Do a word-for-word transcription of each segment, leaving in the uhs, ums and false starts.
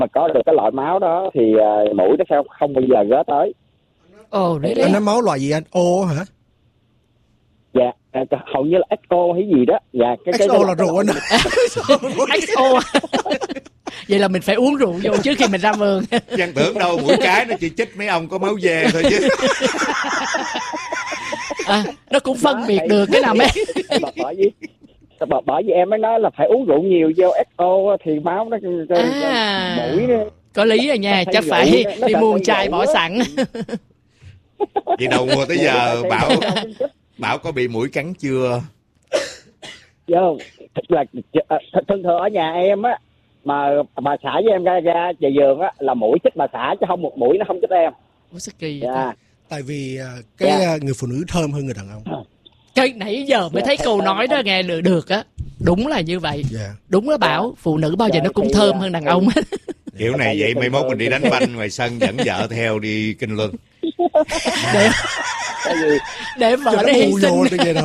mà có được cái loại máu đó thì uh, mũi nó sẽ không bao giờ ghé tới. Ồ, oh, really? Anh nói máu loại gì anh? O hả? Dạ, hầu như là ích o hay gì đó. Dạ, cái ích o là rượu anh. ích o. Vậy là mình phải uống rượu vô trước khi mình ra vườn. Chẳng tưởng đâu mũi cái nó chỉ chích mấy ông có máu vàng thôi chứ. À, nó cũng phân đó, biệt được cái nào mấy. Bởi vì bởi vì em mới nói là phải uống rượu nhiều vô ích o thì máu nó à, mũi nó, có lý rồi nha, chắc phải đi mua chai bỏ sẵn. Vậy đầu mùa tới giờ Bảo Bảo có bị mũi cắn chưa? Không, là thường thường ở nhà em á, mà bà xã với em ra ra về giường á là mũi chích bà xã chứ không một mũi nó không chích em. Ủa sao kỳ vậy? Dạ. Tại vì cái dạ. người phụ nữ thơm hơn người đàn ông. Cái nãy giờ mới thấy câu nói đó nghe được được á, đúng là như vậy. Yeah. Đúng đó Bảo, phụ nữ bao giờ nó cũng thơm hơn đàn ông. Kiểu này vậy mai mốt mình đi đánh banh ngoài sân dẫn vợ theo đi Kinh Luân. Để để vợ đi hy sinh.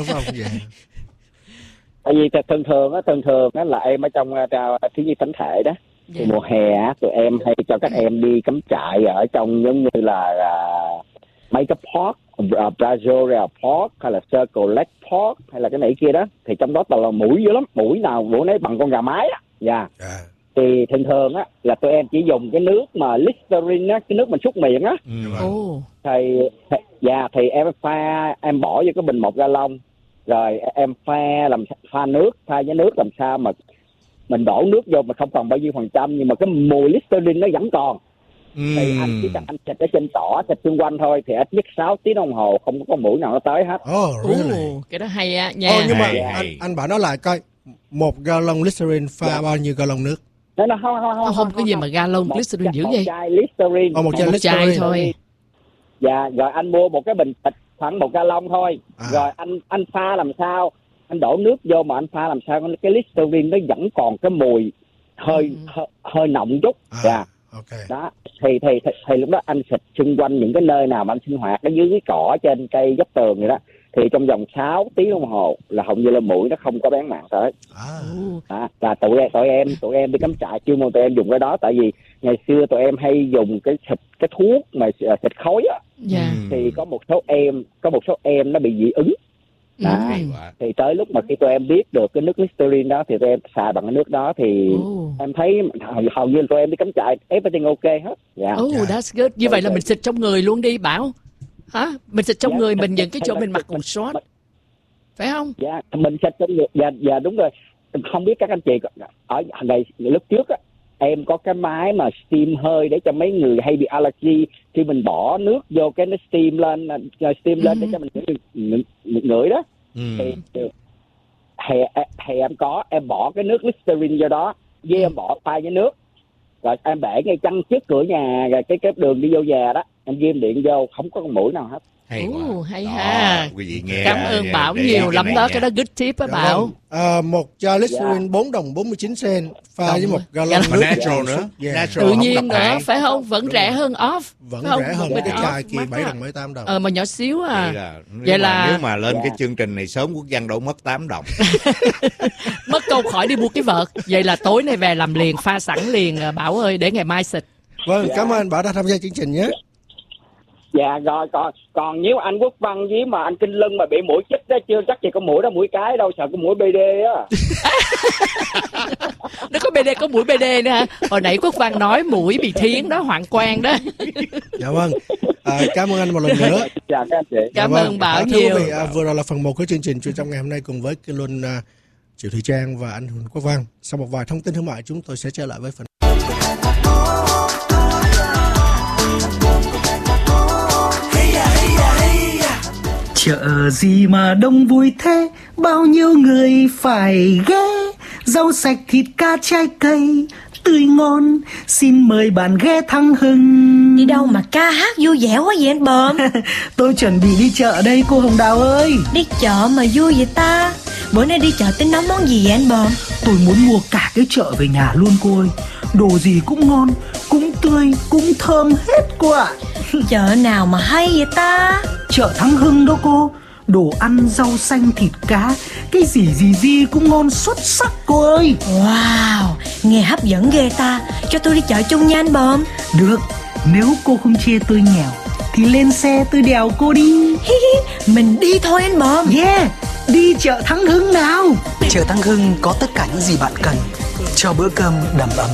Tại vì thường thường á, thường thường á là em ở trong uh, thiếu nhi thánh thể đó. Thì yeah. mùa hè á, tụi em hay cho các em đi cắm trại ở trong giống như là uh, mấy cái park, uh, Brazoria Park hay là Circle Lake Park hay là cái này kia đó. Thì trong đó toàn là mũi dữ lắm, mũi nào mũi nấy bằng con gà mái á. Dạ. Yeah. Thì thường thường á là tụi em chỉ dùng cái nước mà Listerine á, cái nước mình súc miệng á. Ừ. Oh. Thì dạ thì em pha, em bỏ vô cái bình một gallon, rồi em pha làm pha nước, pha với nước làm sao mà mình đổ nước vô mà không còn bao nhiêu phần trăm nhưng mà cái mùi Listerine nó vẫn còn. Ừ. Thì anh chỉ cần anh xịt ở trên tỏ, xịt xung quanh thôi thì ít nhất sáu tiếng đồng hồ không có con mũi nào nó tới hết. Oh, really? uh, cái đó hay á nha. Oh, nhưng mà anh, anh bảo nó lại coi một gallon Listerine pha yeah. bao nhiêu gallon nước? Nó, nó không, không, không, không, không có gì mà gallon Listerine dữ vậy? Một chai Listerine. Oh, một chai một Listerine chai thôi. Dạ, rồi anh mua một cái bình thịt khoảng một gallon thôi. À. Rồi anh anh pha làm sao? Anh đổ nước vô mà anh pha làm sao cái Listerine nó vẫn còn cái mùi hơi ừ. hơi, hơi nồng chút. À. Dạ. Okay. Đó thì, thì thì thì lúc đó anh xịt xung quanh những cái nơi nào mà anh sinh hoạt ở dưới cái cỏ trên cây góc tường vậy đó thì trong vòng sáu tiếng đồng hồ là hầu như là mũi nó không có bén mảng tới. À. Đó, và tụi em tụi em tụi em đi cắm trại chưa mà tụi em dùng cái đó tại vì ngày xưa tụi em hay dùng cái xịt cái thuốc mà xịt khói á. Yeah. Thì có một số em có một số em nó bị dị ứng. Đó. Ừ. Thì tới lúc mà khi tụi em biết được cái nước Listerine đó thì tụi em xài bằng cái nước đó thì oh. em thấy hầu, hầu như tụi em đi cắm trại everything ok hết. Yeah. Oh, that's good. Như vậy là mình xịt trong người luôn đi Bảo. Hả? Mình xịt trong yeah. người mình những cái chỗ mình mặc quần short. Phải không? Dạ, yeah. mình xịt trong người. Dạ, dạ đúng rồi. Không biết các anh chị ở ngày lúc trước á em có cái máy mà steam hơi để cho mấy người hay bị allergy khi mình bỏ nước vô cái nó steam lên steam lên để cho mình ngửi, ngửi đó. Ừ. thì, thì, thì em có em bỏ cái nước Listerine vô đó với em bỏ pha với nước rồi em để ngay chân trước cửa nhà rồi cái cái đường đi vô nhà đó em ghim điện vô không có con mũi nào hết. Hay quá. Uh, hay đó, ha. Quý vị nghe. Cảm ơn Bảo nhiều lắm đó, cái đó good tip á Bảo. À, một chai Listerine yeah. bốn đồng bốn mươi chín cent pha với một gallon nước natural nữa. Yeah. Natural tự nhiên nữa phải không? Vẫn đúng rẻ rồi. Hơn off. Vẫn rẻ hơn cái chai kia bảy đồng bảy tám đồng. Ờ mà nhỏ xíu à. Vậy là, nếu Vậy mà, là nếu mà lên yeah. cái chương trình này sớm Quốc Văn đâu mất tám đồng. Mất câu khỏi đi mua cái vợt. Vậy là tối nay về làm liền, pha sẵn liền Bảo ơi để ngày mai xịt. Vâng, yeah. cảm ơn Bảo đã tham gia chương trình nhé. Dạ rồi còn còn nếu anh Quốc Văn với mà anh Kinh Lân mà bị mũi chích đó chưa chắc gì có mũi đó mũi cái đâu, sợ có mũi bê đê á. Nó có bê đê, có mũi bê đê nữa hả? Hồi nãy Quốc Văn nói mũi bị thiến đó, Hoàng Quang đó. Dạ vâng. À, cảm ơn anh một lần nữa. Dạ các anh chị. Cảm dạ ơn vâng. Bảo à, nhiều. Thưa quý vị, à, vừa rồi là phần một của chương trình Chuyện Trong Ngày hôm nay cùng với Kinh Luân, uh, Triệu Thị Trang và anh Huỳnh Quốc Văn. Sau một vài thông tin thương mại chúng tôi sẽ trở lại với phần chợ gì mà đông vui thế, bao nhiêu người phải ghé, rau sạch thịt cá trái cây tươi ngon, xin mời bạn ghé Thăng Hưng. Đi đâu mà ca hát vui vẻ quá vậy anh Bờm? Tôi chuẩn bị đi chợ đây cô Hồng Đào ơi. Đi chợ mà vui vậy ta? Bữa nay đi chợ tính nấu món gì vậy anh Bờm? Tôi muốn mua cả cái chợ về nhà luôn cô ơi. Đồ gì cũng ngon, cũng tươi, cũng thơm hết cô ạ. Chợ nào mà hay vậy ta? Chợ Thăng Hưng đó cô. Đồ ăn, rau xanh, thịt cá, cái gì gì gì cũng ngon xuất sắc cô ơi. Wow, nghe hấp dẫn ghê ta. Cho tôi đi chợ chung nha anh Bòm. Được, nếu cô không chê tôi nghèo thì lên xe tôi đèo cô đi. Mình đi thôi anh Bòm. Yeah, đi chợ Thắng Hưng nào. Chợ Thắng Hưng có tất cả những gì bạn cần cho bữa cơm đầm ấm.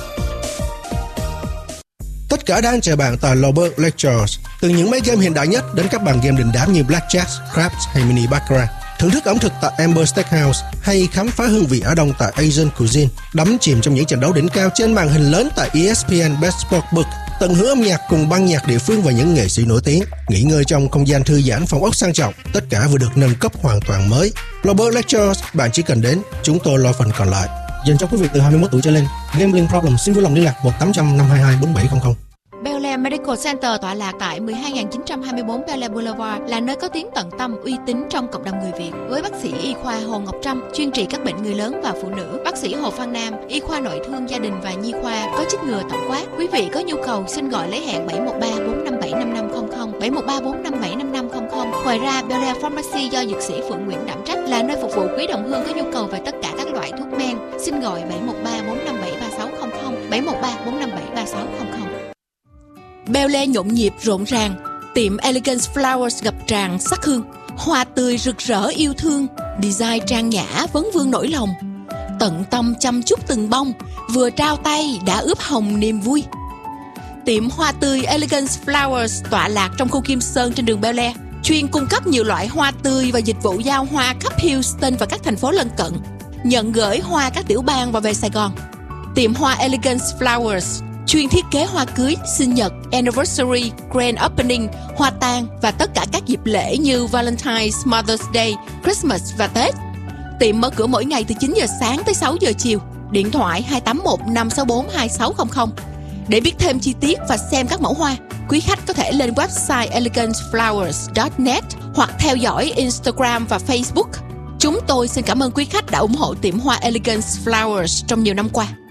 Tất cả đang chờ bạn tại Lowberg Lectures. Từ những máy game hiện đại nhất đến các bàn game đình đám như Blackjack, Craps hay Mini Baccarat. Thưởng thức ẩm thực tại Amber Steakhouse hay khám phá hương vị Á Đông tại Asian Cuisine. Đắm chìm trong những trận đấu đỉnh cao trên màn hình lớn tại E S P N Best Sportsbook. Tận hưởng âm nhạc cùng ban nhạc địa phương và những nghệ sĩ nổi tiếng. Nghỉ ngơi trong không gian thư giãn, phòng ốc sang trọng. Tất cả vừa được nâng cấp hoàn toàn mới. Lowberg Lectures, bạn chỉ cần đến, chúng tôi lo phần còn lại. Dành cho quý vị từ hai mươi mốt tuổi trở lên. Gambling problem xin vui lòng liên lạc một tám trăm năm hai hai bốn bảy không không. Bel Air Medical Center tọa lạc tại mười hai nghìn chín trăm hai mươi tư Bel Air Boulevard là nơi có tiếng tận tâm uy tín trong cộng đồng người Việt. Với bác sĩ y khoa Hồ Ngọc Trâm chuyên trị các bệnh người lớn và phụ nữ, bác sĩ Hồ Phan Nam y khoa nội thương gia đình và nhi khoa có chích ngừa tổng quát. Quý vị có nhu cầu xin gọi lấy hẹn bảy một ba bốn năm bảy năm năm không không, bảy một ba bốn năm bảy năm năm không không. Ngoài ra, Bel Air Pharmacy do dược sĩ Phượng Nguyễn đảm trách là nơi phục vụ quý đồng hương có nhu cầu về tất cả các loại thuốc men. Xin gọi bảy một ba bốn năm bảy ba sáu không không, bảy một ba bốn năm bảy ba sáu không không. Bel Air nhộn nhịp rộn ràng, tiệm Elegance Flowers ngập tràn sắc hương, hoa tươi rực rỡ yêu thương, design trang nhã vấn vương nỗi lòng, tận tâm chăm chút từng bông, vừa trao tay đã ướp hồng niềm vui. Tiệm hoa tươi Elegance Flowers tọa lạc trong khu Kim Sơn trên đường Bel Air, chuyên cung cấp nhiều loại hoa tươi và dịch vụ giao hoa khắp Houston và các thành phố lân cận, nhận gửi hoa các tiểu bang và về Sài Gòn. Tiệm hoa Elegance Flowers chuyên thiết kế hoa cưới, sinh nhật, anniversary, grand opening, hoa tang và tất cả các dịp lễ như Valentine's, Mother's Day, Christmas và Tết. Tiệm mở cửa mỗi ngày từ chín giờ sáng tới sáu giờ chiều. Điện thoại hai tám một năm sáu bốn hai sáu không không. Để biết thêm chi tiết và xem các mẫu hoa, quý khách có thể lên website elegance flowers chấm net hoặc theo dõi Instagram và Facebook. Chúng tôi xin cảm ơn quý khách đã ủng hộ tiệm hoa Elegance Flowers trong nhiều năm qua.